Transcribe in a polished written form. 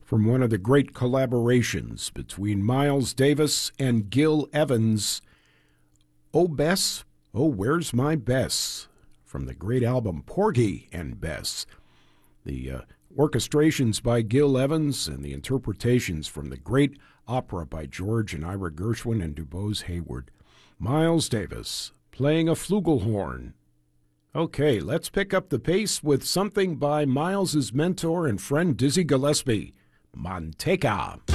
from one of the great collaborations between Miles Davis and Gil Evans, Oh Bess, Oh Where's My Bess, from the great album Porgy and Bess. The orchestrations by Gil Evans and the interpretations from the great opera by George and Ira Gershwin and DuBose Hayward. Miles Davis playing a flugelhorn. Okay, let's pick up the pace with something by Miles's mentor and friend Dizzy Gillespie, Manteca.